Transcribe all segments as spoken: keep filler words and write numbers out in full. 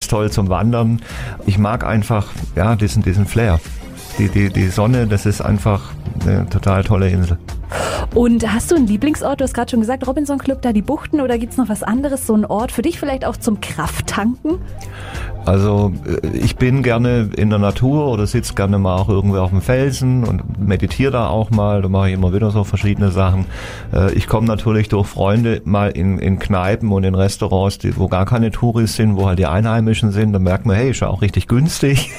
ganz toll zum Wandern. Ich mag einfach, ja, diesen, diesen Flair. Die, die, die Sonne, das ist einfach eine total tolle Insel. Und hast du einen Lieblingsort? Du hast gerade schon gesagt, Robinson Club, da die Buchten, oder gibt es noch was anderes, so ein Ort für dich vielleicht auch zum Krafttanken? Also ich bin gerne in der Natur oder sitze gerne mal auch irgendwo auf dem Felsen und meditiere da auch mal. Da mache ich immer wieder so verschiedene Sachen. Ich komme natürlich durch Freunde mal in, in Kneipen und in Restaurants, die, wo gar keine Touris sind, wo halt die Einheimischen sind. Da merkt man, hey, ist ja auch richtig günstig.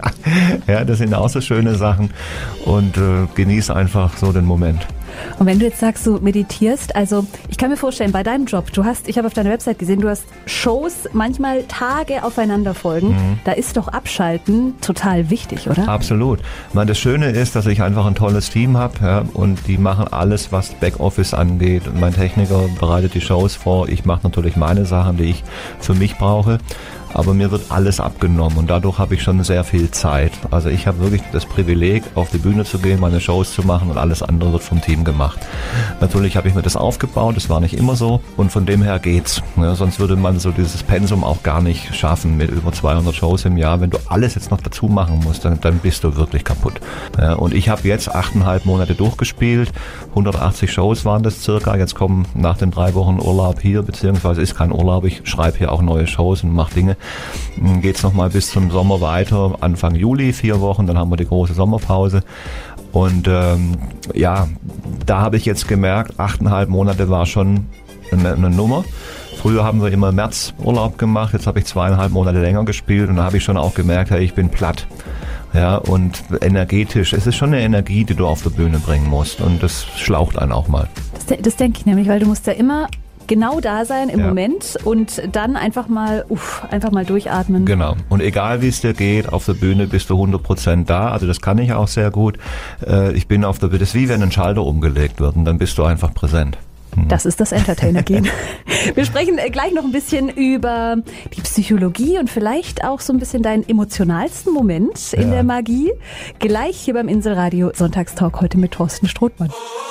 Ja, das sind auch so schöne Sachen und äh, genieße einfach so den Moment. Und wenn du jetzt sagst, du meditierst, also ich kann mir vorstellen, bei deinem Job, du hast, ich habe auf deiner Website gesehen, du hast Shows, manchmal Tage aufeinander folgen. Mhm. Da ist doch Abschalten total wichtig, oder? Absolut. Ich meine, das Schöne ist, dass ich einfach ein tolles Team habe, ja, und die machen alles, was Backoffice angeht. Und mein Techniker bereitet die Shows vor. Ich mache natürlich meine Sachen, die ich für mich brauche. Aber mir wird alles abgenommen und dadurch habe ich schon sehr viel Zeit. Also ich habe wirklich das Privileg, auf die Bühne zu gehen, meine Shows zu machen und alles andere wird vom Team gemacht. Natürlich habe ich mir das aufgebaut, das war nicht immer so und von dem her geht's. Ja, sonst würde man so dieses Pensum auch gar nicht schaffen mit über zweihundert Shows im Jahr. Wenn du alles jetzt noch dazu machen musst, dann, dann bist du wirklich kaputt. Ja, und ich habe jetzt achteinhalb Monate durchgespielt, hundertachtzig Shows waren das circa. Jetzt kommen nach den drei Wochen Urlaub hier, beziehungsweise ist kein Urlaub, ich schreibe hier auch neue Shows und mache Dinge. Geht's noch mal bis zum Sommer weiter, Anfang Juli, vier Wochen, dann haben wir die große Sommerpause. Und ähm, ja, da habe ich jetzt gemerkt, achteinhalb Monate war schon eine, eine Nummer. Früher haben wir immer März Urlaub gemacht, jetzt habe ich zweieinhalb Monate länger gespielt und da habe ich schon auch gemerkt, hey, ich bin platt. Ja, und energetisch, es ist schon eine Energie, die du auf der Bühne bringen musst und das schlaucht einen auch mal. Das, das denke ich nämlich, weil du musst ja immer genau da sein im ja. Moment und dann einfach mal, uff, einfach mal durchatmen. Genau. Und egal wie es dir geht, auf der Bühne bist du hundert Prozent da. Also das kann ich auch sehr gut. Ich bin auf der Bühne, das ist wie wenn ein Schalter umgelegt wird und dann bist du einfach präsent. Das ist das Entertainer-Gehen. Wir sprechen gleich noch ein bisschen über die Psychologie und vielleicht auch so ein bisschen deinen emotionalsten Moment in ja. der Magie. Gleich hier beim Inselradio Sonntagstalk heute mit Thorsten Strothmann.